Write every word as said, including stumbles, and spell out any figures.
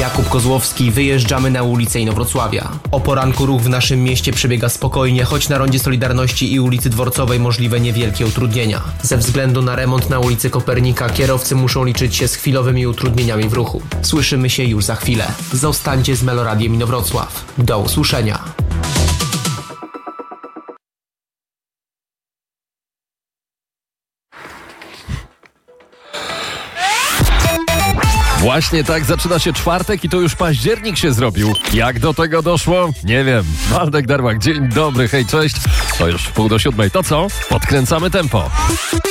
Jakub Kozłowski, wyjeżdżamy na ulicę Inowrocławia. O poranku ruch w naszym mieście przebiega spokojnie, choć na rondzie Solidarności i ulicy Dworcowej możliwe niewielkie utrudnienia. Ze względu na remont na ulicy Kopernika kierowcy muszą liczyć się z chwilowymi utrudnieniami w ruchu. Słyszymy się już za chwilę. Zostańcie z Meloradiem Inowrocław. Do usłyszenia. Właśnie tak zaczyna się czwartek i to już październik się zrobił. Jak do tego doszło? Nie wiem. Waldek Darłak, dzień dobry, hej, cześć. To już w pół do siódmej. To co? Podkręcamy tempo.